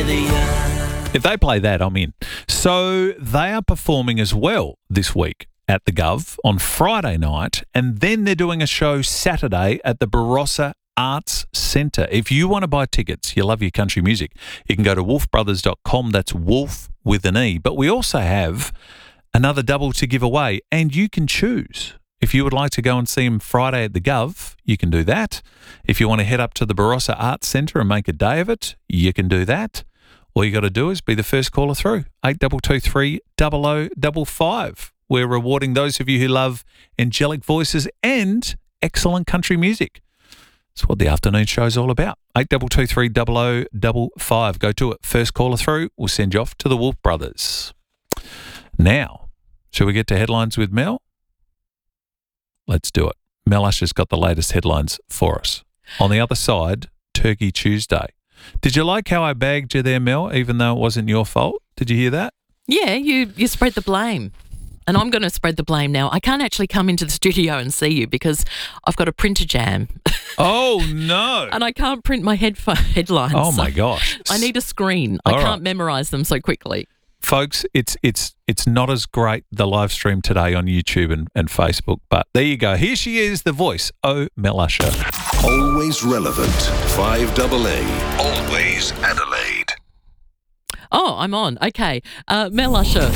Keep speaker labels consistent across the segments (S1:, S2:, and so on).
S1: If they play that, I'm in. So they are performing as well this week at the Gov on Friday night, and then they're doing a show Saturday at the Barossa Arts Centre. If you want to buy tickets, you love your country music, you can go to wolfbrothers.com. That's Wolf with an E. But we also have another double to give away, and you can choose. If you would like to go and see him Friday at the Gov, you can do that. If you want to head up to the Barossa Arts Centre and make a day of it, you can do that. All you got to do is be the first caller through, 8223 0055. We're rewarding those of you who love angelic voices and excellent country music. That's what the afternoon show's all about. 8223 0055. Go to it. First caller through, we'll send you off to the Wolf Brothers. Now, shall we get to headlines with Mel? Let's do it. Mel Usher's got the latest headlines for us. On the other side, Turkey Tuesday. Did you like how I bagged you there, Mel, even though it wasn't your fault? Did you hear that?
S2: Yeah, you spread the blame. And I'm going to spread the blame now. I can't actually come into the studio and see you because I've got a printer jam.
S1: Oh, no.
S2: And I can't print my headlines.
S1: Oh, my gosh.
S2: I need a screen. I can't memorise them so quickly.
S1: Folks, it's not as great, the live stream today on YouTube and Facebook, but there you go. Here she is, the voice, Mel Usher.
S3: Always relevant, 5AA, always Adelaide.
S2: Oh, I'm on. Okay. Mel Usher.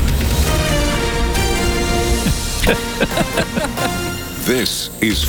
S3: This is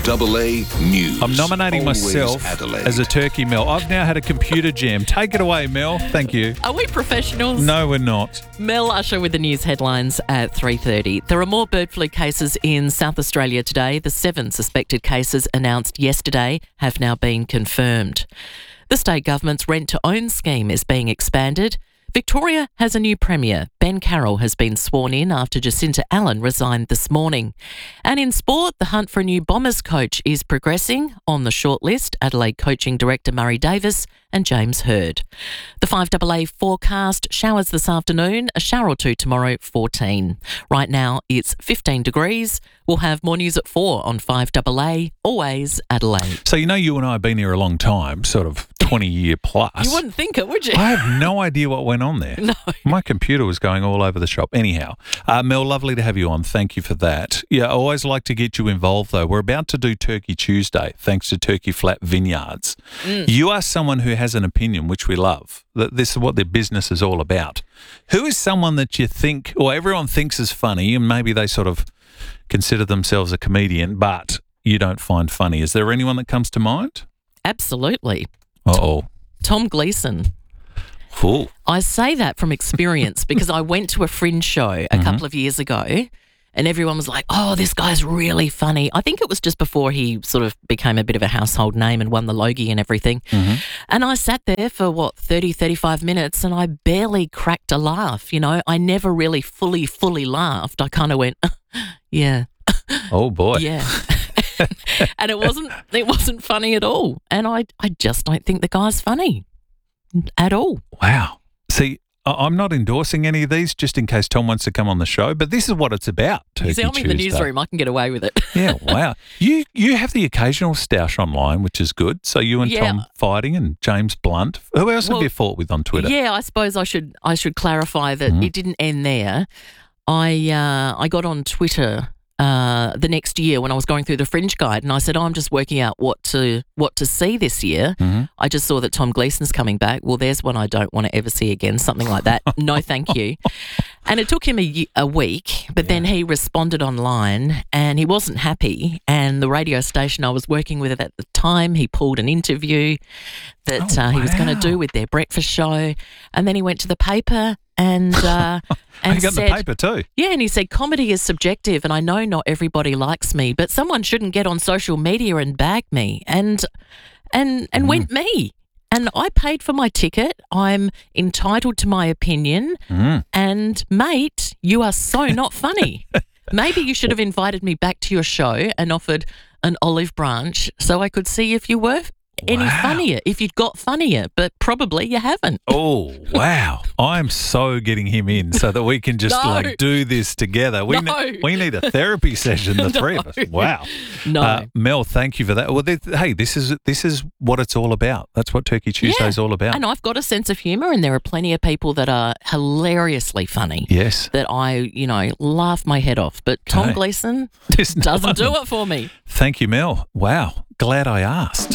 S3: 5AA News.
S1: I'm nominating
S3: Always
S1: myself
S3: Adelaide.
S1: as a turkey, Mel. I've now had a computer jam. Take it away, Mel. Thank you.
S2: Are we professionals?
S1: No, we're not.
S2: Mel Usher with the news headlines at 3:30. There are more bird flu cases in South Australia today. The 7 suspected cases announced yesterday have now been confirmed. The state government's rent-to-own scheme is being expanded. Victoria has a new premier. Ben Carroll has been sworn in after Jacinta Allen resigned this morning. And in sport, the hunt for a new Bombers coach is progressing. On the shortlist, Adelaide coaching director Murray Davis and James Hird. The 5AA forecast, showers this afternoon, a shower or two tomorrow, 14. Right now, it's 15 degrees. We'll have more news at 4 on 5AA, always Adelaide.
S1: So, you and I have been here a long time, sort of 20-year plus.
S2: You wouldn't think it, would you?
S1: I have no idea what went on there.
S2: No.
S1: My computer was going all over the shop. Anyhow, Mel, lovely to have you on. Thank you for that. Yeah, I always like to get you involved, though. We're about to do Turkey Tuesday, thanks to Turkey Flat Vineyards. You are someone who has an opinion, which we love. This is what their business is all about. Who is someone that you think, or everyone thinks is funny, and maybe they sort of consider themselves a comedian, but you don't find funny? Is there anyone that comes to mind?
S2: Absolutely.
S1: Uh-oh.
S2: Tom Gleeson.
S1: Cool.
S2: I say that from experience because I went to a Fringe show a couple of years ago and everyone was like, oh, this guy's really funny. I think it was just before he sort of became a bit of a household name and won the Logie and everything. And I sat there for, 30, 35 minutes and I barely cracked a laugh. I never really fully laughed. I kind of went, yeah.
S1: Oh, boy.
S2: Yeah. And it wasn't funny at all. And I just don't think the guy's funny at all.
S1: Wow. See, I'm not endorsing any of these just in case Tom wants to come on the show, but this is what it's about.
S2: You see, I'm in the newsroom. I can get away with it.
S1: Yeah, wow. You have the occasional stoush online, which is good. So you and Tom fighting and James Blunt. Who else have you fought with on Twitter?
S2: Yeah, I suppose I should clarify that it didn't end there. I got on Twitter the next year when I was going through the Fringe Guide, and I said, I'm just working out what to see this year. I just saw that Tom Gleeson's coming back. Well, there's one I don't want to ever see again, something like that. No, thank you. And it took him a week, but then he responded online and he wasn't happy. And the radio station I was working with at the time, he pulled an interview that he was going to do with their breakfast show. And then he went to the paper and
S1: he got
S2: said,
S1: the paper too.
S2: Yeah, and he said, comedy is subjective and I know not everybody likes me, but someone shouldn't get on social media and bag me and went me. And I paid for my ticket. I'm entitled to my opinion. And, mate, you are so not funny. Maybe you should have invited me back to your show and offered an olive branch so I could see if you were any
S1: Wow.
S2: funnier if you'd got funnier, but probably you haven't.
S1: Oh, wow. I'm so getting him in so that we can just
S2: No.
S1: do this together. We need a therapy session, the three of us. Wow.
S2: No.
S1: Mel, thank you for that. Well, hey, this is what it's all about. That's what Turkey Tuesday is all about.
S2: And I've got a sense of humour, and there are plenty of people that are hilariously funny.
S1: Yes.
S2: That I, laugh my head off. But Tom
S1: Okay.
S2: Gleeson
S1: There's
S2: doesn't
S1: none.
S2: do it for me.
S1: Thank you, Mel. Wow. Glad I asked.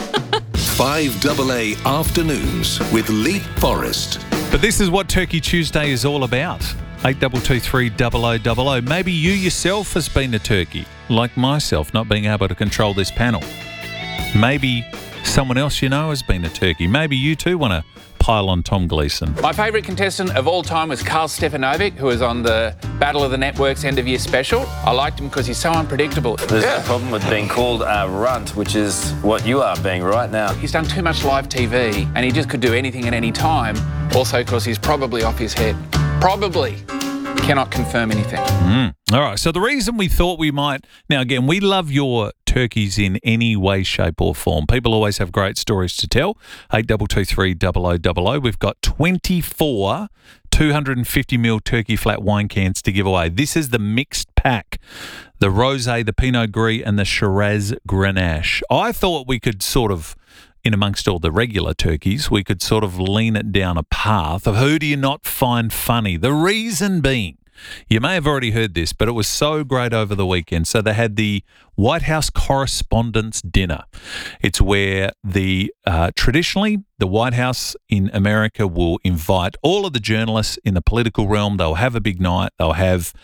S3: 5AA Afternoons with Lee Forrest.
S1: But this is what Turkey Tuesday is all about. 8223 0000. Maybe you yourself has been a turkey, like myself, not being able to control this panel. Maybe someone else you know has been a turkey. Maybe you too want to pile on Tom Gleeson.
S4: My favourite contestant of all time was Karl Stefanovic, who was on the Battle of the Networks end of year special. I liked him because he's so unpredictable.
S5: There's a problem with being called a runt, which is what you are being right now.
S4: He's done too much live TV and he just could do anything at any time. Also because he's probably off his head. Probably. Cannot confirm anything.
S1: All right. So the reason we thought we might... Now, again, we love your turkeys in any way, shape or form. People always have great stories to tell. 8223 0000. We've got 24 250ml turkey flat wine cans to give away. This is the mixed pack. The Rosé, the Pinot Gris and the Shiraz Grenache. I thought we could sort of... in amongst all the regular turkeys, we could sort of lean it down a path of who do you not find funny? The reason being, you may have already heard this, but it was so great over the weekend. So they had the White House Correspondents' Dinner. It's where traditionally the White House in America will invite all of the journalists in the political realm. They'll have a big night. They'll have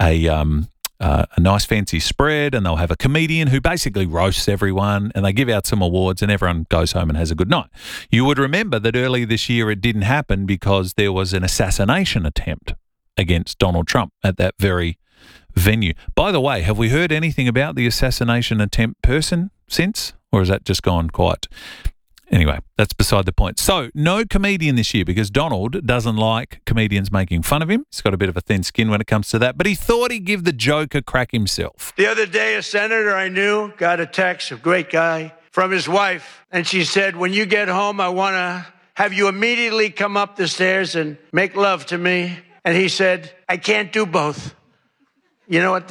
S1: a nice fancy spread, and they'll have a comedian who basically roasts everyone, and they give out some awards, and everyone goes home and has a good night. You would remember that earlier this year it didn't happen because there was an assassination attempt against Donald Trump at that very venue. By the way, have we heard anything about the assassination attempt person since, or has that just gone quiet? Anyway, that's beside the point. So, no comedian this year because Donald doesn't like comedians making fun of him. He's got a bit of a thin skin when it comes to that, but he thought he'd give the joke a crack himself.
S6: The other day, a senator I knew got a text, a great guy, from his wife, and she said, when you get home, I want to have you immediately come up the stairs and make love to me. And he said, I can't do both. You know what?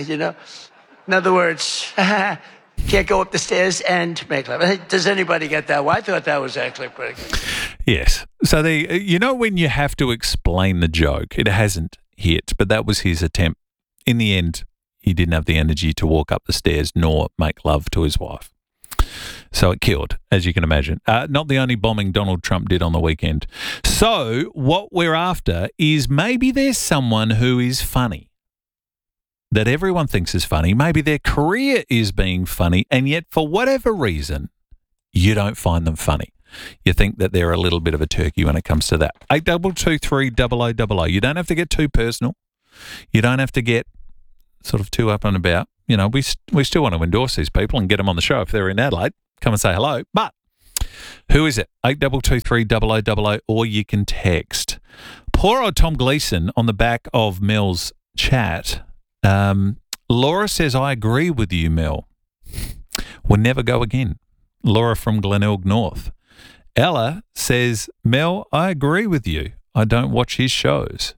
S6: In other words, can't go up the stairs and make love. Does anybody get that? Well, I thought that was actually pretty good.
S1: Yes. So, when you have to explain the joke, it hasn't hit, but that was his attempt. In the end, he didn't have the energy to walk up the stairs nor make love to his wife. So it killed, as you can imagine. Not the only bombing Donald Trump did on the weekend. So what we're after is maybe there's someone who is funny, that everyone thinks is funny. Maybe their career is being funny, and yet for whatever reason, you don't find them funny. You think that they're a little bit of a turkey when it comes to that. 8223 0000. You don't have to get too personal. You don't have to get sort of too up and about. We still want to endorse these people and get them on the show if they're in Adelaide. Come and say hello. But who is it? 8223 0000, or you can text. Poor old Tom Gleeson on the back of Mel's chat. Laura says, I agree with you, Mel. We'll never go again. Laura from Glenelg North. Ella says, Mel, I agree with you. I don't watch his shows.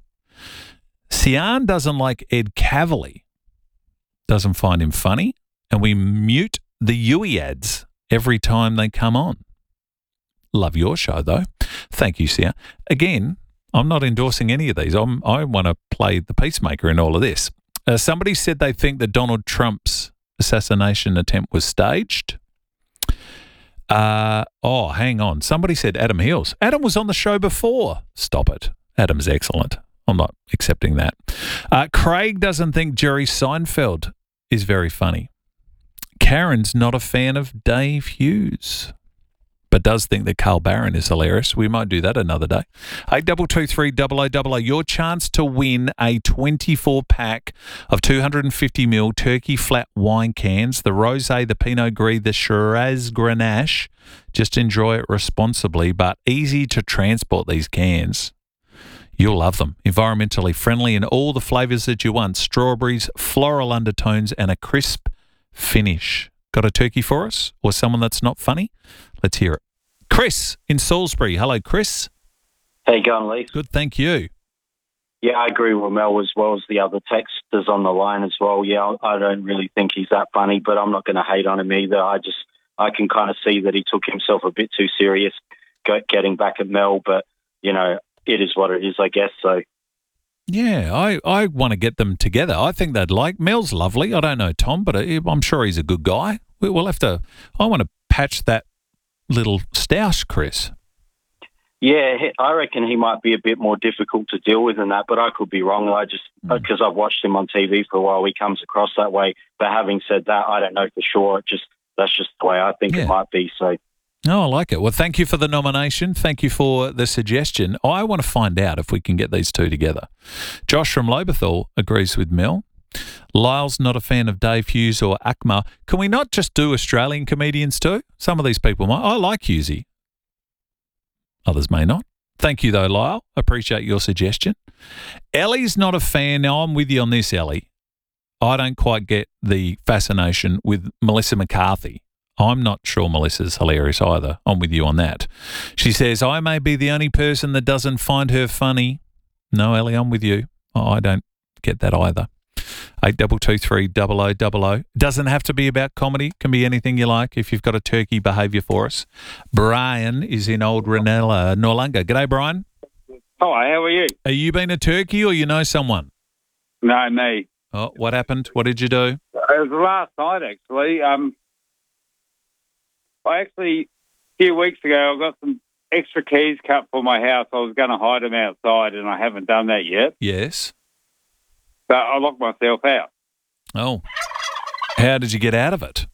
S1: Sian doesn't like Ed Cavalier. Doesn't find him funny. And we mute the Yui ads every time they come on. Love your show, though. Thank you, Sian. Again, I'm not endorsing any of these. I want to play the peacemaker in all of this. Somebody said they think that Donald Trump's assassination attempt was staged. Hang on. Somebody said Adam Hills. Adam was on the show before. Stop it. Adam's excellent. I'm not accepting that. Craig doesn't think Jerry Seinfeld is very funny. Karen's not a fan of Dave Hughes, but does think that Carl Barron is hilarious. We might do that another day. 8223 0000. Your chance to win a 24-pack of 250ml turkey flat wine cans, the Rosé, the Pinot Gris, the Shiraz Grenache. Just enjoy it responsibly, but easy to transport these cans. You'll love them. Environmentally friendly in all the flavours that you want. Strawberries, floral undertones, and a crisp finish. Got a turkey for us or someone that's not funny? Let's hear it. Chris in Salisbury. Hello, Chris.
S7: How you going, Lee?
S1: Good, thank you.
S7: Yeah, I agree with Mel as well as the other texters on the line as well. Yeah, I don't really think he's that funny, but I'm not going to hate on him either. I can kind of see that he took himself a bit too serious getting back at Mel, but, you know, it is what it is, I guess, so.
S1: Yeah, I want to get them together. I think they'd like. Mel's lovely. I don't know Tom, but I'm sure he's a good guy. We'll have to. I want to patch that little stoush, Chris.
S7: Yeah, I reckon he might be a bit more difficult to deal with than that, but I could be wrong. Because I've watched him on TV for a while, he comes across that way. But having said that, I don't know for sure. That's just the way I think it might be. So.
S1: Oh, I like it. Well, thank you for the nomination. Thank you for the suggestion. I want to find out if we can get these two together. Josh from Lobethal agrees with Mel. Lyle's not a fan of Dave Hughes or Akmal. Can we not just do Australian comedians too? Some of these people might. I like Hughesy. Others may not. Thank you, though, Lyle. Appreciate your suggestion. Ellie's not a fan. Now, I'm with you on this, Ellie. I don't quite get the fascination with Melissa McCarthy. I'm not sure Melissa's hilarious either. I'm with you on that. She says, I may be the only person that doesn't find her funny. No, Ellie, I'm with you. I don't get that either. 8223 Doesn't have to be about comedy. Can be anything you like. If you've got a turkey behaviour for us. Brian is in Old Ranella, Noarlunga. G'day, Brian.
S8: Hi, how are you?
S1: Are you been a turkey or you know someone?
S8: No, me.
S1: Oh, what happened? What did you do?
S8: It was last night, actually. A few weeks ago, I got some extra keys cut for my house. I was going to hide them outside, and I haven't done that yet.
S1: Yes.
S8: But I locked myself out.
S1: Oh. How did you get out of it?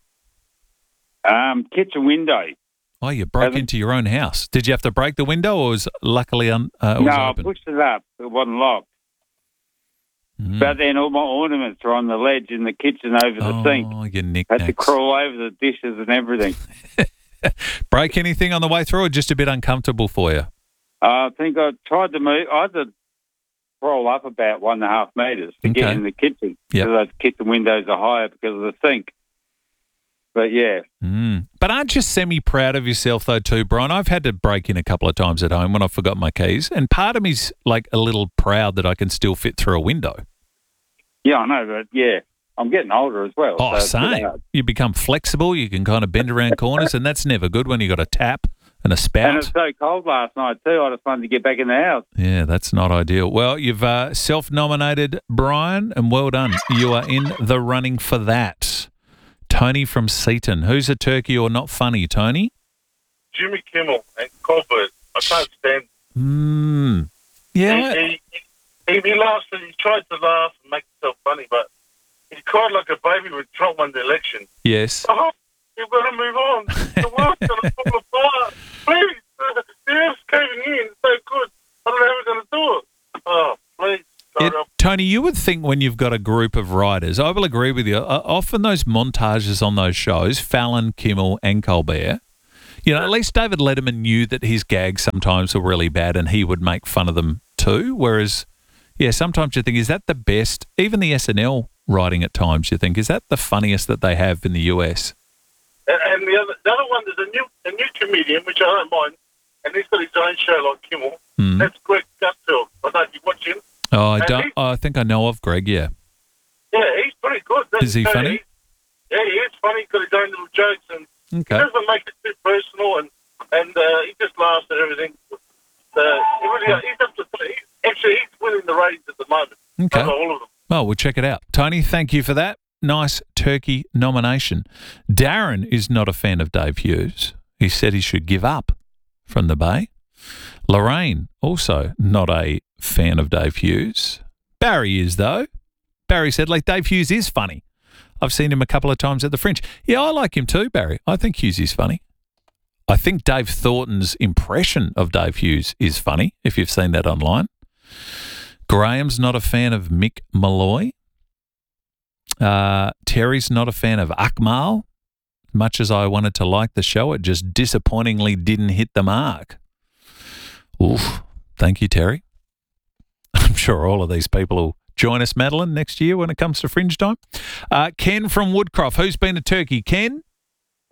S8: Kitchen window.
S1: Oh, you broke into your own house. Did you have to break the window or was luckily it was
S8: no,
S1: open?
S8: I pushed it up. It wasn't locked.
S1: Mm.
S8: But then all my ornaments are on the ledge in the kitchen over the sink.
S1: Oh, you knickknacks.
S8: Had to crawl over the dishes and everything.
S1: Break anything on the way through or just a bit uncomfortable for you?
S8: I think I tried to move. I had to crawl up about 1.5 metres to get in the kitchen.
S1: Yep.
S8: Because the kitchen windows are higher because of the sink. But, yeah.
S1: Mm. But aren't you semi-proud of yourself, though, too, Brian? I've had to break in a couple of times at home when I forgot my keys, and part of me's like a little proud that I can still fit through a window.
S8: Yeah, I know, but, yeah, I'm getting older as well.
S1: Oh,
S8: so
S1: same. You become flexible. You can kind of bend around corners, and that's never good when you got a tap and a spout.
S8: And it's so cold last night, too. I just wanted to get back in the house.
S1: Yeah, that's not ideal. Well, you've self-nominated, Brian, and well done. You are in the running for that. Tony from Seaton. Who's a turkey or not funny, Tony?
S9: Jimmy Kimmel and Colbert. I can't stand.
S1: Yeah.
S9: He laughs and he tries to laugh and make himself funny, but he cried like a baby when Trump won the election.
S1: Yes.
S9: Oh, you've got to move on. The world's going to fall apart. Please. The earth's caving in. It's so good. I don't know how we're going to do it. Oh, please.
S1: Tony, you would think when you've got a group of writers, I will agree with you, often those montages on those shows, Fallon, Kimmel and Colbert, you know, at least David Letterman knew that his gags sometimes were really bad and he would make fun of them too, whereas, yeah, sometimes you think, is that the best? Even the SNL writing at times, you think, is that the funniest that they have in the US?
S9: And the other one, there's a new comedian, which I don't mind, and he's got his own show like Kimmel. That's Greg Gutfeld. I don't know if you watch him.
S1: Oh, I think I know of Greg, yeah.
S9: Yeah, he's pretty good.
S1: Is he funny?
S9: Yeah, he is funny. He's got his own little jokes, and he doesn't make it too personal, and he just laughs at everything. He's winning the ratings at the moment.
S1: Okay.
S9: All of them.
S1: Oh, we'll check it out. Tony, thank you for that. Nice turkey nomination. Darren is not a fan of Dave Hughes. He said he should give up from the Bay. Lorraine, also not a fan of Dave Hughes. Barry is, though. Barry said, like, Dave Hughes is funny. I've seen him a couple of times at the Fringe. Yeah, I like him too, Barry. I think Hughes is funny. I think Dave Thornton's impression of Dave Hughes is funny, if you've seen that online. Graham's not a fan of Mick Malloy. Terry's not a fan of Akmal. Much as I wanted to like the show, it just disappointingly didn't hit the mark. Oof. Thank you, Terry. I'm sure all of these people will join us, Madeline, next year when it comes to Fringe time. Ken from Woodcroft. Who's been a turkey? Ken?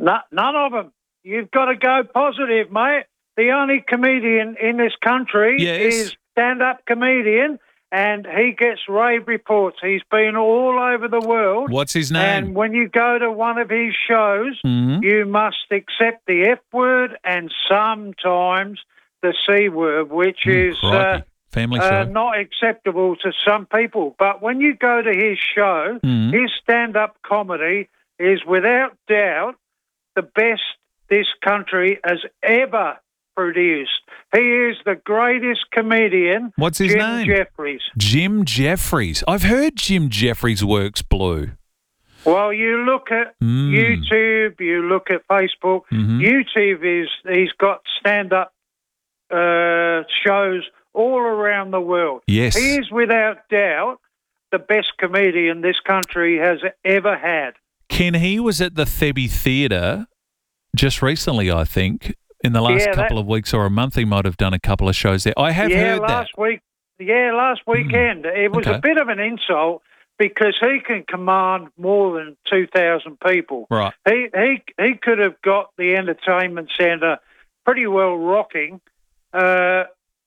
S10: None of them. You've got to go positive, mate. The only comedian in this country is stand-up comedian, and he gets rave reports. He's been all over the world.
S1: What's his name?
S10: And when you go to one of his shows, you must accept the F word and sometimes the C word, which is
S1: family show.
S10: not acceptable to some people. But when you go to his show, his stand-up comedy is without doubt the best this country has ever produced. He is the greatest comedian.
S1: What's his name?
S10: Jim Jeffries.
S1: Jim Jeffries. I've heard Jim Jeffries works blue.
S10: Well, you look at YouTube, you look at Facebook. YouTube he's got stand-up shows all around the world.
S1: Yes.
S10: He is without doubt the best comedian this country has ever had.
S1: Ken, he was at the Thebby Theatre just recently, I think. In the last couple of weeks or a month, he might have done a couple of shows there. I have heard
S10: last weekend. It was a bit of an insult because he can command more than 2,000 people.
S1: Right.
S10: He could have got the entertainment centre pretty well rocking as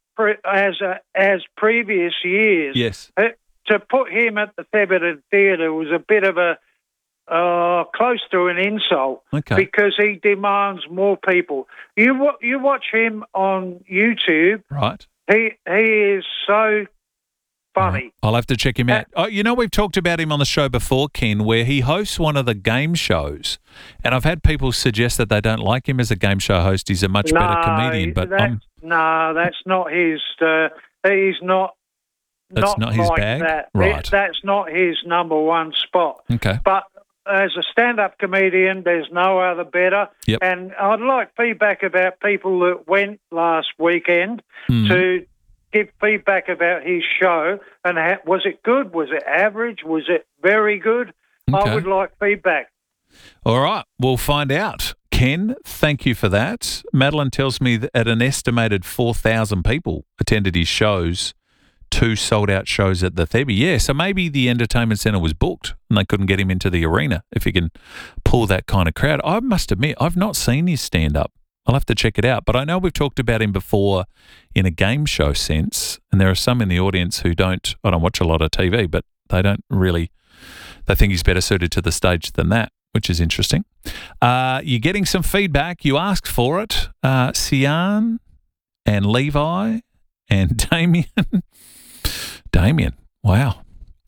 S10: previous years.
S1: Yes.
S10: To put him at the Theberton Theatre was a bit of a close to an insult because he demands more people. You watch him on YouTube.
S1: Right.
S10: He is so funny.
S1: I'll have to check him out. We've talked about him on the show before, Ken, where he hosts one of the game shows, and I've had people suggest that they don't like him as a game show host. He's a much better comedian. But
S10: that's not his. He's not.
S1: That's not his
S10: like
S1: bag?
S10: That.
S1: Right.
S10: That's not his number one spot.
S1: Okay.
S10: But as a stand-up comedian, there's no other better.
S1: Yep.
S10: And I'd like feedback about people that went last weekend to give feedback about his show. And was it good? Was it average? Was it very good?
S1: Okay.
S10: I would like feedback.
S1: All right. We'll find out. Ken, thank you for that. Madeline tells me that at an estimated 4,000 people attended his shows. 2 sold-out shows at the Thebby. Yeah, so maybe the entertainment centre was booked and they couldn't get him into the arena if he can pull that kind of crowd. I must admit, I've not seen his stand-up. I'll have to check it out. But I know we've talked about him before in a game show sense, and there are some in the audience who I don't watch a lot of TV, but they think he's better suited to the stage than that, which is interesting. You're getting some feedback. You asked for it. Sian and Levi and Damien, wow.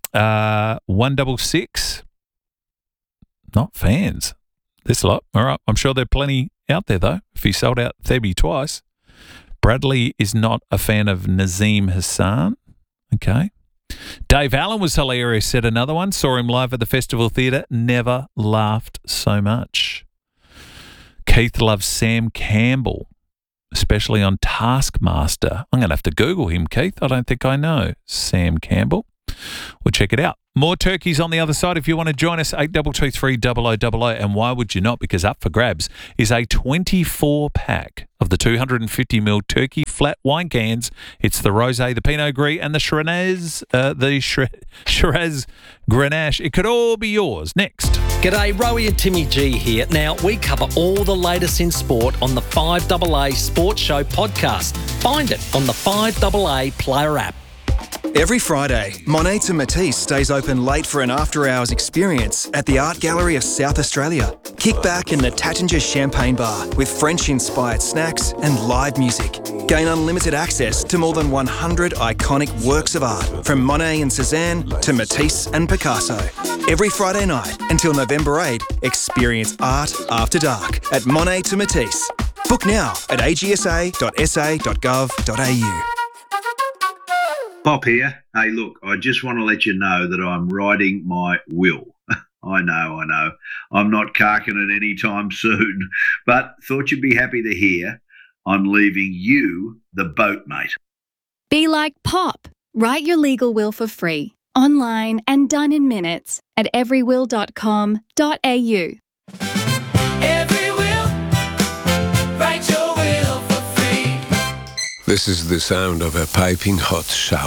S1: 166, not fans. This lot. All right. I'm sure there are plenty out there, though, if he sold out Thebby twice. Bradley is not a fan of Nazim Hassan. Okay. Dave Allen was hilarious, said another one. Saw him live at the Festival Theatre. Never laughed so much. Keith loves Sam Campbell, especially on Taskmaster. I'm going to have to Google him, Keith. I don't think I know Sam Campbell. We'll check it out. More turkeys on the other side. If you want to join us, 8223 0000. And why would you not? Because up for grabs is a 24-pack of the 250ml turkey flat wine cans. It's the Rosé, the Pinot Gris, and the Shiraz, Shiraz Grenache. It could all be yours. Next.
S11: G'day, Rowie and Timmy G here. Now, we cover all the latest in sport on the 5AA Sports Show podcast. Find it on the 5AA Player app.
S12: Every Friday, Monet to Matisse stays open late for an after-hours experience at the Art Gallery of South Australia. Kick back in the Tattinger Champagne Bar with French-inspired snacks and live music. Gain unlimited access to more than 100 iconic works of art, from Monet and Cézanne to Matisse and Picasso. Every Friday night until November 8, experience art after dark at Monet to Matisse. Book now at agsa.sa.gov.au.
S13: Pop here. Hey, look, I just want to let you know that I'm writing my will. I know. I'm not carking it anytime soon, but thought you'd be happy to hear I'm leaving you the boat, mate.
S14: Be like Pop. Write your legal will for free, online and done in minutes at everywill.com.au.
S15: Every will, write your will for free.
S16: This is the sound of a piping hot shower.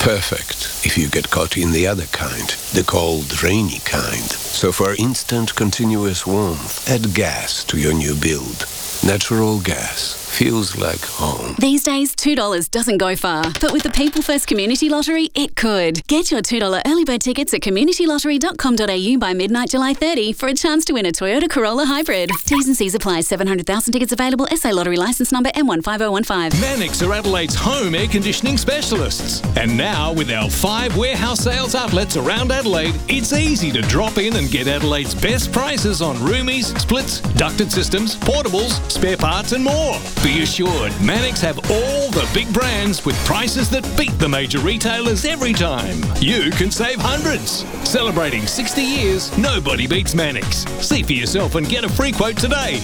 S3: Perfect if you get caught in the other kind, the cold, rainy kind. So for instant, continuous warmth, add gas to your new build. Natural gas feels like home.
S16: These days, $2 doesn't go far, but with the People First Community Lottery, it could. Get your $2 early bird tickets at communitylottery.com.au by midnight July 30 for a chance to win a Toyota Corolla Hybrid. T's and C's apply. 700,000 tickets available. SA Lottery licence number M15015.
S17: Mannix are Adelaide's home air conditioning specialists. And now, with our 5 warehouse sales outlets around Adelaide, it's easy to drop in and get Adelaide's best prices on roomies, splits, ducted systems, portables, spare parts and more. Be assured, Mannix have all the big brands with prices that beat the major retailers every time. You can save hundreds. Celebrating 60 years, nobody beats Mannix. See for yourself and get a free quote today.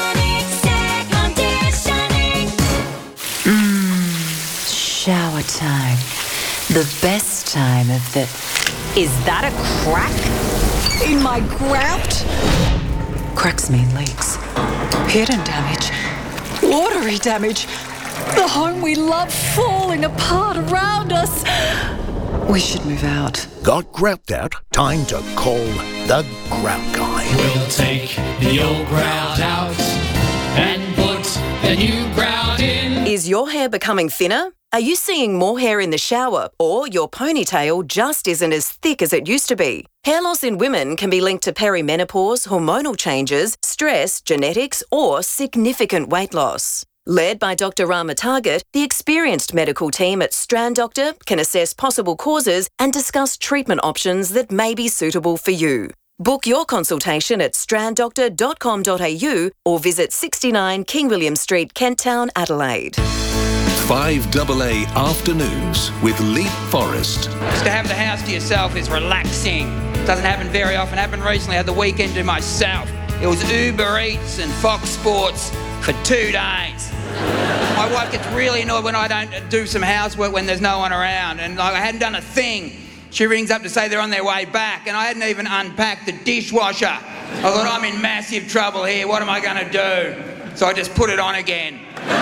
S18: Shower time. The best time of the... Is that a crack in my grout? Cracks mean leaks. Hidden damage. Watery damage. The home we love falling apart around us. We should move out.
S19: Got grout out? Time to call the Grout Guy.
S15: We'll take the old grout out and put the new grout in.
S20: Is your hair becoming thinner? Are you seeing more hair in the shower, or your ponytail just isn't as thick as it used to be? Hair loss in women can be linked to perimenopause, hormonal changes, stress, genetics, or significant weight loss. Led by Dr. Rama Target, the experienced medical team at Strand Doctor can assess possible causes and discuss treatment options that may be suitable for you. Book your consultation at stranddoctor.com.au or visit 69 King William Street, Kent Town, Adelaide.
S3: 5AA Afternoons with Lee Forrest.
S21: Just to have the house to yourself is relaxing. Doesn't happen very often. Happened recently. I had the weekend to myself. It was Uber Eats and Fox Sports for 2 days. My wife gets really annoyed when I don't do some housework when there's no one around, and I hadn't done a thing. She rings up to say they're on their way back, and I hadn't even unpacked the dishwasher. I thought, I'm in massive trouble here. What am I going to do? So I just put it on again.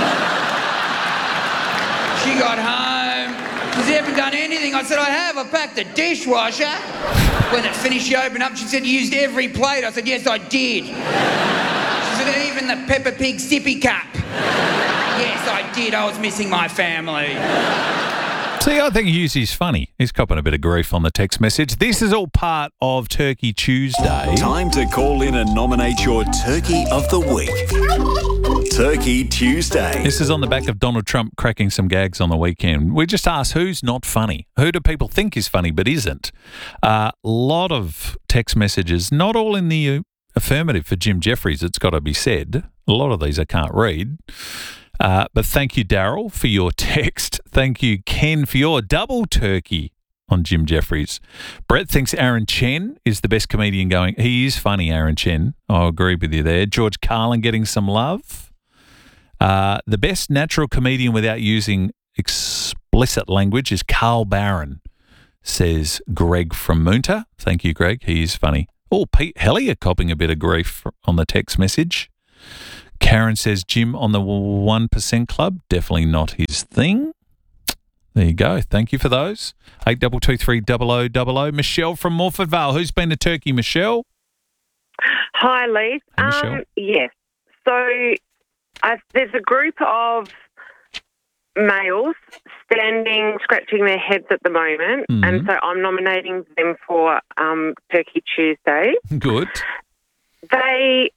S21: She got home. She said, you haven't done anything. I said, I have. I packed the dishwasher. When it finished, she opened up. She said, you used every plate. I said, yes, I did. She said, even the Peppa Pig sippy cup. Yes, I did. I was missing my family.
S1: See, I think Hughesy's funny. He's copping a bit of grief on the text message. This is all part of Turkey Tuesday.
S22: Time to call in and nominate your Turkey of the Week. Turkey Tuesday.
S1: This is on the back of Donald Trump cracking some gags on the weekend. We just asked who's not funny. Who do people think is funny but isn't? A lot of text messages, not all in the affirmative for Jim Jeffries, it's got to be said. A lot of these I can't read. But thank you, Daryl, for your text. Thank you, Ken, for your double turkey on Jim Jeffries. Brett thinks Aaron Chen is the best comedian going. He is funny, Aaron Chen. I'll agree with you there. George Carlin getting some love. The best natural comedian without using explicit language is Carl Barron, says Greg from Moonta. Thank you, Greg. He is funny. Oh, Pete Hellier copping a bit of grief on the text message. Karen says Jim on the 1% Club, definitely not his thing. There you go. Thank you for those. 82230000. Michelle from Morford Vale. Who's been to Turkey, Michelle?
S23: Hi, Lee.
S1: Hey, Michelle.
S23: Yes. So there's a group of males scratching their heads at the moment, and so I'm nominating them for Turkey Tuesday.
S1: Good.
S23: They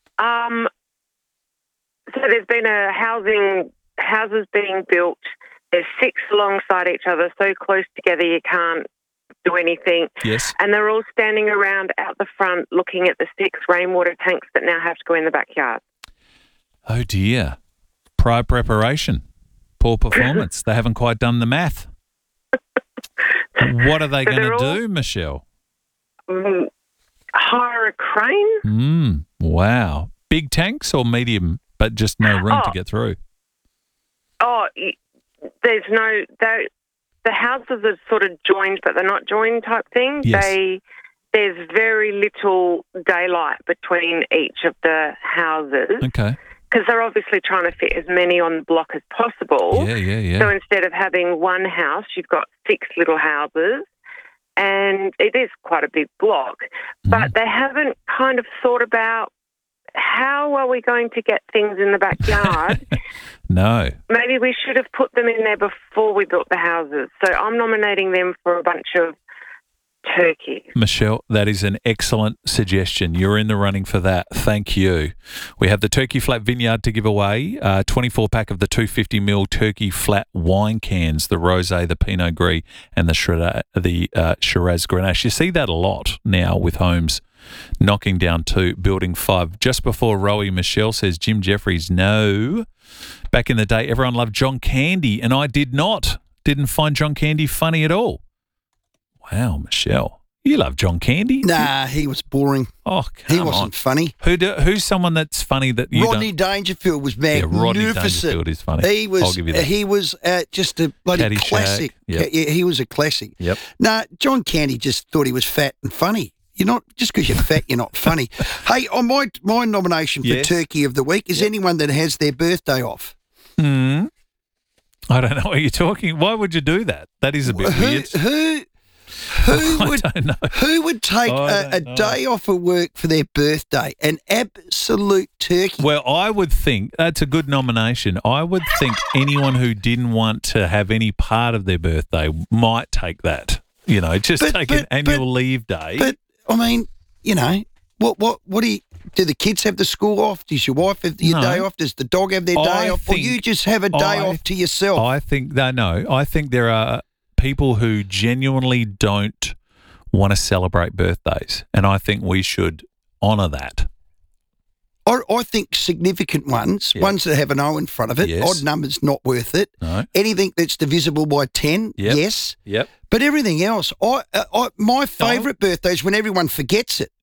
S23: so there's been houses being built. There's 6 alongside each other, so close together you can't do anything.
S1: Yes.
S23: And they're all standing around out the front looking at the 6 rainwater tanks that now have to go in the backyard.
S1: Oh, dear. Prior preparation. Poor performance. They haven't quite done the math. What are they going to do, Michelle?
S23: Hire a crane.
S1: Wow. Big tanks or medium, but just no room to get through?
S23: Oh, there's no... The houses are sort of joined, but they're not joined type thing.
S1: Yes.
S23: There's very little daylight between each of the houses.
S1: Okay.
S23: because they're obviously trying to fit as many on the block as possible.
S1: Yeah.
S23: So instead of having one house, you've got 6 little houses, and it is quite a big block. But they haven't kind of thought about how are we going to get things in the backyard.
S1: No.
S23: Maybe we should have put them in there before we built the houses. So I'm nominating them for a bunch of turkeys.
S1: Michelle, that is an excellent suggestion. You're in the running for that. Thank you. We have the Turkey Flat Vineyard to give away, 24-pack of the 250ml Turkey Flat wine cans, the Rosé, the Pinot Gris, and the Shiraz Grenache. You see that a lot now with homes knocking down 2, building 5. Just before Rowie, Michelle says Jim Jeffries, no. Back in the day, everyone loved John Candy, and I did not. Didn't find John Candy funny at all. Wow, Michelle. You love John Candy?
S2: Nah, he was boring.
S1: Oh, come
S2: He wasn't funny.
S1: Who's someone that's funny that you
S2: Rodney Dangerfield was magnificent.
S1: Yeah, Rodney Dangerfield is funny.
S2: He was,
S1: I'll give you that.
S2: He was just a bloody
S1: Caddyshack.
S2: classic.
S1: Yep.
S2: Yeah, he was a classic.
S1: Yep.
S2: Nah, John Candy just thought he was fat and funny. You're not, just because you're fat, you're not funny. Hey, on my nomination for
S1: Yes.
S2: Turkey of the Week is anyone that has their birthday off.
S1: I don't know what you're talking. Why would you do that? That is a bit weird.
S2: Who would take a day off of work for their birthday? An absolute turkey.
S1: Well, I would think that's a good nomination. I would think anyone who didn't want to have any part of their birthday might take that. You know, just take an annual leave day.
S2: But I mean, you know, what do the kids have the school off? Does your wife have your day off? Does the dog have their day off? Or you just have a day off to yourself?
S1: I think I think there are people who genuinely don't want to celebrate birthdays, and I think we should honour that.
S2: I think significant ones, ones that have an O in front of it, odd numbers not worth it.
S1: No.
S2: Anything that's divisible by 10, yes.
S1: Yep.
S2: But everything else, my favourite birthday is when everyone forgets it.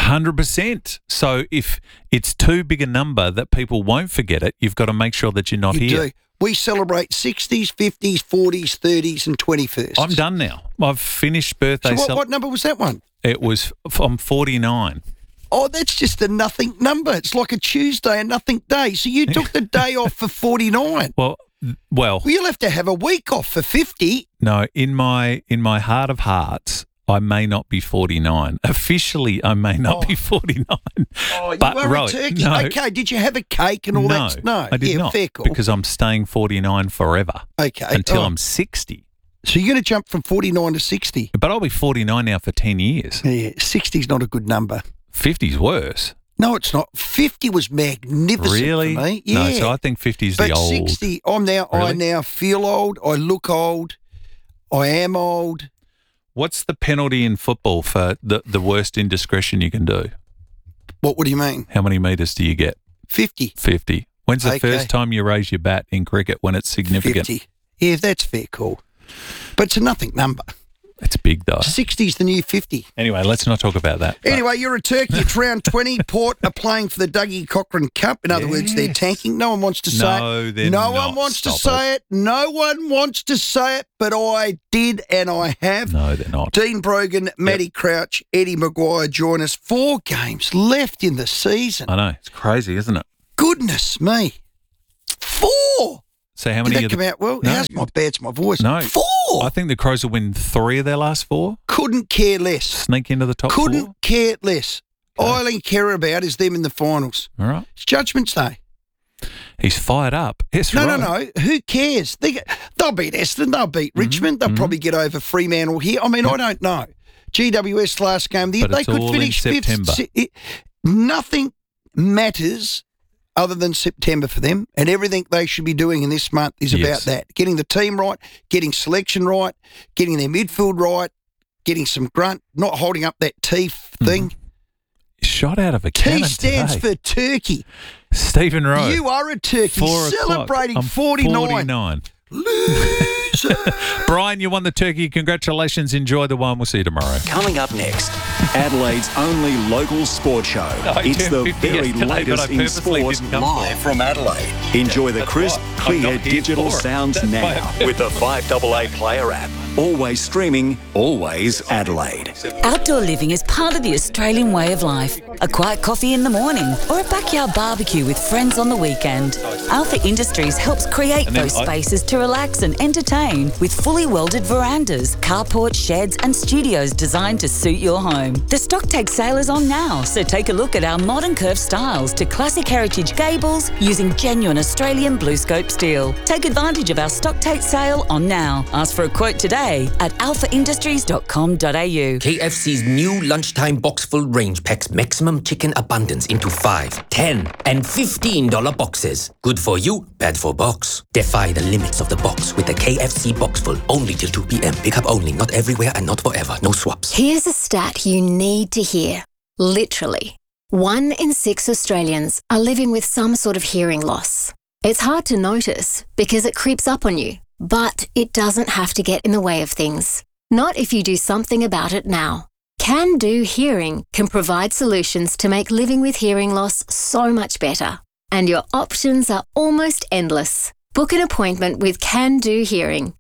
S1: 100%. So if it's too big a number that people won't forget it, you've got to make sure that you're not
S2: You
S1: here.
S2: do. We celebrate 60s, 50s, 40s, 30s and 21st.
S1: I'm done now. I've finished birthday.
S2: So what number was that one?
S1: It was I'm 49.
S2: Oh, that's just a nothing number. It's like a Tuesday, a nothing day. So you took the day off for 49.
S1: Well,
S2: you'll have to have a week off for 50.
S1: No, in my heart of hearts, I may not be 49. Officially, I may not be 49.
S2: Oh,
S1: but
S2: you are a turkey.
S1: No,
S2: Okay, did you have a cake and all that? No,
S1: I did not.
S2: Fair call.
S1: Because I'm staying 49 forever.
S2: Okay.
S1: Until I'm 60.
S2: So you're going to jump from 49 to 60?
S1: But I'll be 49 now for 10 years.
S2: Yeah, 60's not a good number.
S1: 50's worse.
S2: No, it's not. 50 was magnificent
S1: Really?
S2: for me. Yeah.
S1: No, so I think 50's
S2: but
S1: the old.
S2: 60, I
S1: Really?
S2: now feel old. I look old. I am old.
S1: What's the penalty in football for the worst indiscretion you can do?
S2: What do you mean?
S1: How many metres do you get?
S2: 50.
S1: 50. When's the
S2: Okay.
S1: first time you raise your bat in cricket when it's significant?
S2: 50. Yeah, that's fair call. But it's a nothing number.
S1: It's big, though.
S2: 60's the new 50.
S1: Anyway, let's not talk about that.
S2: Anyway, you're a turkey. It's round 20. Port are playing for the Dougie Cochrane Cup. In other words, they're tanking. No one wants to say it.
S1: they're
S2: No
S1: not.
S2: one wants to
S1: Stop
S2: say it. No one wants to say it, but I did and I have.
S1: No, they're not.
S2: Dean Brogan, Matty Crouch, Eddie Maguire join us. 4 games left in the season.
S1: I know. It's crazy, isn't it?
S2: Goodness me. 4!
S1: So how many
S2: Did that
S1: of the-
S2: come out well?
S1: No.
S2: How's my bad's my voice?
S1: No.
S2: 4!
S1: I think the Crows will win 3 of their last 4.
S2: Couldn't care less.
S1: Sneak into the top 4.
S2: Care less. All I care about is them in the finals.
S1: All right.
S2: It's Judgment Day.
S1: He's fired up. Yes, right.
S2: No. Who cares? They'll beat Essendon. They'll beat Richmond. They'll probably get over Fremantle here. I mean, I don't know. GWS last game of the year,
S1: But
S2: they
S1: it's
S2: could
S1: all in
S2: finish
S1: September.
S2: fifth. Nothing matters other than September for them, and everything they should be doing in this month is about that. Getting the team right, getting selection right, getting their midfield right, getting some grunt, not holding up that T thing.
S1: Shot out of a
S2: T
S1: cannon
S2: stands
S1: today.
S2: for turkey.
S1: Stephen Rowe.
S2: You are a turkey
S1: 4 o'clock.
S2: celebrating
S1: I'm
S2: 49.
S1: Brian, you won the turkey. Congratulations. Enjoy the one. We'll see you tomorrow.
S22: Coming up next, Adelaide's only local sports show.
S1: I
S22: It's
S1: turned
S22: the
S1: 50
S22: very
S1: yesterday, but I
S22: latest in
S1: purposely
S22: sports
S1: didn't come
S22: live
S1: for
S22: from Adelaide. Enjoy the
S1: That's
S22: crisp,
S1: right. I'm
S22: clear
S1: not here
S22: digital
S1: for it.
S22: sounds
S1: That's why
S22: now
S1: I-
S22: with the 5AA Player app. always streaming, always Adelaide.
S18: Outdoor living is part of the Australian way of life. A quiet coffee in the morning or a backyard barbecue with friends on the weekend. Alpha Industries helps create those spaces to relax and entertain with fully welded verandas, carports, sheds and studios designed to suit your home. The stock take sale is on now, so take a look at our modern curved styles to classic heritage gables using genuine Australian BlueScope steel. Take advantage of our stock take sale on now. Ask for a quote today at alphaindustries.com.au.
S4: KFC's new lunchtime box full range packs maximum chicken abundance into 5, 10 and $15 boxes. Good for you, bad for box. Defy the limits of the box with the KFC box full only till 2 p.m. Pickup only, not everywhere and not forever. No swaps.
S5: Here's a stat you need to hear. Literally, 1 in 6 Australians are living with some sort of hearing loss. It's hard to notice because it creeps up on you, but it doesn't have to get in the way of things. Not if you do something about it now. Can Do Hearing can provide solutions to make living with hearing loss so much better. And your options are almost endless. Book an appointment with Can Do Hearing.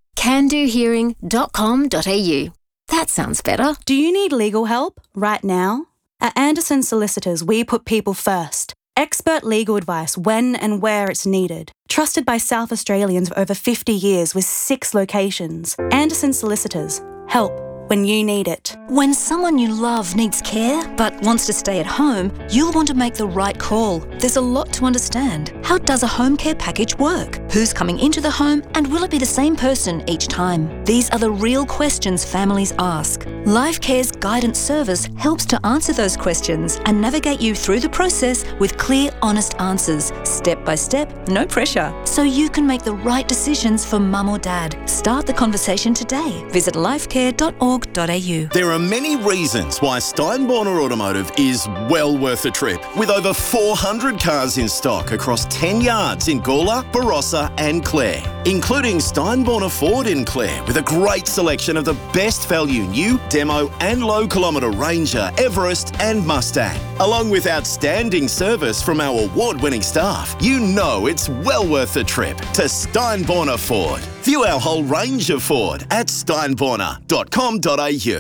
S5: candohearing.com.au. That sounds better.
S6: Do you need legal help right now? At Anderson Solicitors, we put people first. Expert legal advice when and where it's needed. Trusted by South Australians for over 50 years with 6 locations. Anderson Solicitors. Help when you need it.
S24: When someone you love needs care but wants to stay at home, you'll want to make the right call. There's a lot to understand. How does a home care package work? Who's coming into the home and will it be the same person each time? These are the real questions families ask. LifeCare's guidance service helps to answer those questions and navigate you through the process with clear, honest answers, step by step, no pressure, so you can make the right decisions for mum or dad. Start the conversation today. Visit lifecare.org.au.
S25: There are many reasons why Steinborner Automotive is well worth a trip. With over 400 cars in stock across 10 yards in Gawler, Barossa and Clare, including Steinborner Ford in Clare with a great selection of the best value new, demo and low kilometre Ranger, Everest and Mustang. Along with outstanding service from our award-winning staff, you know it's well worth a trip to Steinborner Ford. View our whole range of Ford at steinborner.com.au.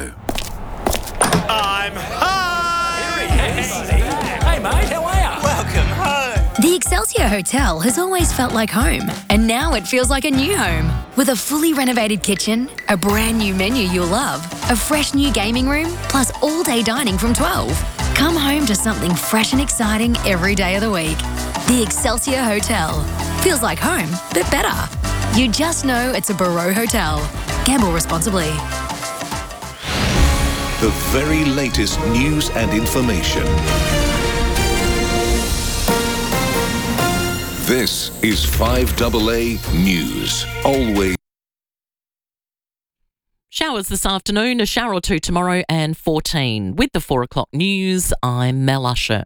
S26: I'm home! Hey mate, how are you? Welcome home.
S5: The Excelsior Hotel has always felt like home, and now it feels like a new home. With a fully renovated kitchen, a brand new menu you'll love, a fresh new gaming room, plus all-day dining from 12. Come home to something fresh and exciting every day of the week. The Excelsior Hotel. Feels like home, but better. You just know it's a Barreau Hotel. Gamble responsibly.
S27: The very latest news and information. This is 5AA News. Always.
S28: Showers this afternoon, a shower or two tomorrow and 14. With the 4 o'clock news, I'm Mel Usher.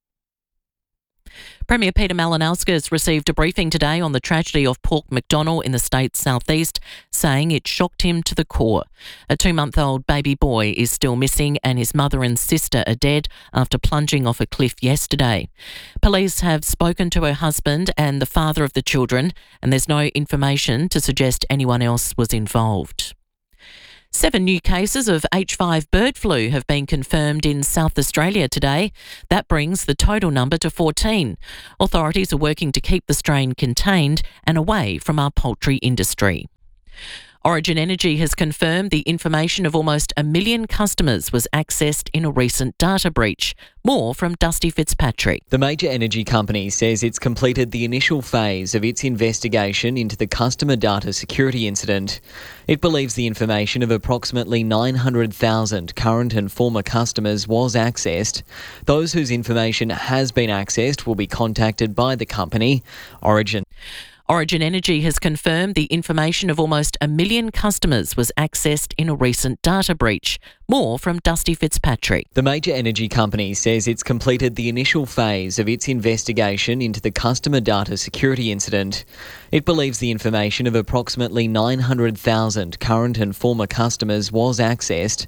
S28: Premier Peter Malinauskas received a briefing today on the tragedy of Port Macdonnell in the state's southeast, saying it shocked him to the core. A 2-month-old baby boy is still missing and his mother and sister are dead after plunging off a cliff yesterday. Police have spoken to her husband and the father of the children, and there's no information to suggest anyone else was involved. 7 new cases of H5 bird flu have been confirmed in South Australia today. That brings the total number to 14. Authorities are working to keep the strain contained and away from our poultry industry. Origin Energy has confirmed the information of almost 1 million customers was accessed in a recent data breach. More from Dusty Fitzpatrick.
S29: The major energy company says it's completed the initial phase of its investigation into the customer data security incident. It believes the information of approximately 900,000 current and former customers was accessed. Those whose information has been accessed will be contacted by the company. Origin
S28: Energy has confirmed the information of almost 1 million customers was accessed in a recent data breach. More from Dusty Fitzpatrick.
S29: The major energy company says it's completed the initial phase of its investigation into the customer data security incident. It believes the information of approximately 900,000 current and former customers was accessed.